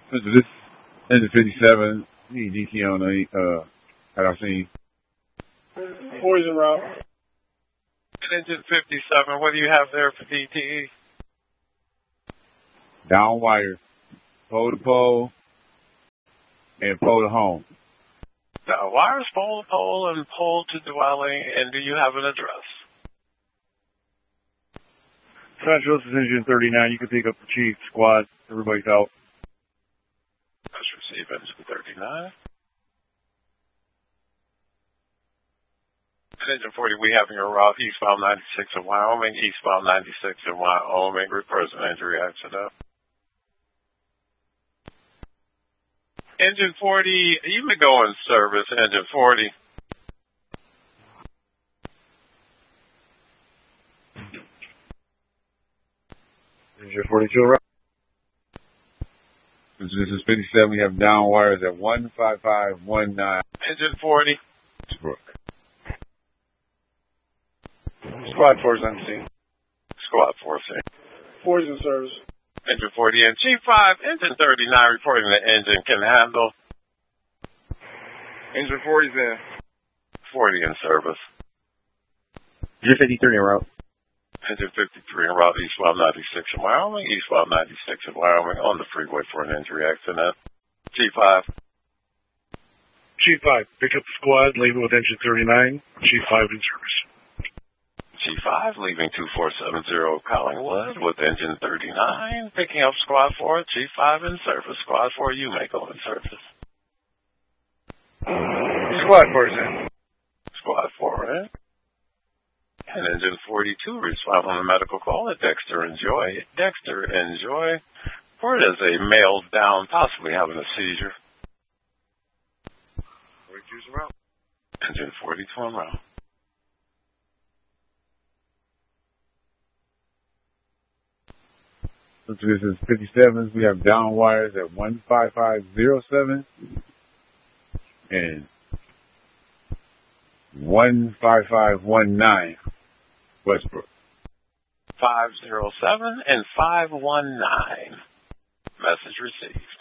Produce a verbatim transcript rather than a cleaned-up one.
This is engine fifty-seven. Need D T on the, uh, at our scene. Poison route. Engine fifty-seven, what do you have there for D T E? Down wire. Pole to pole. And pole to home. Down wires, pole to pole, and pole to dwelling. And do you have an address? Central, this is engine thirty-nine. You can pick up the chief, squad. Everybody's out. Let's receive engine thirty-nine. Engine forty, we have your route eastbound ninety-six in Wyoming, eastbound ninety-six in Wyoming. Repairs an injury accident. Engine forty, you may go in service, engine forty. Engine forty-two, route. This is fifty-seven. We have down wires at one five five one nine. Engine forty. Squad force on scene. Squad force in. Force in service. Engine forty and Chief five, engine thirty-nine reporting the engine can handle. Engine forty's in. forty in service. Engine fifty-three en route. Engine fifty-three en route eastbound ninety-six in Wyoming, eastbound ninety-six in Wyoming on the freeway for an injury accident. Chief five. Chief five, pick up the squad, leave it with engine thirty-nine. Chief five in service. Chief five, leaving two four seven zero Collingwood with engine thirty-nine, picking up squad four, Chief five in service. Squad four, you may go in service. Squad four is in. Squad four in. And engine forty-two, respond on the medical call at Dexter Enjoy. Dexter Enjoy. Report as a male down, possibly having a seizure. forty-two's en route. Engine forty-two en route. This is fifty-seven. We have down wires at one five five zero seven and one five five one nine Westbrook. five zero seven and five one nine. Message received.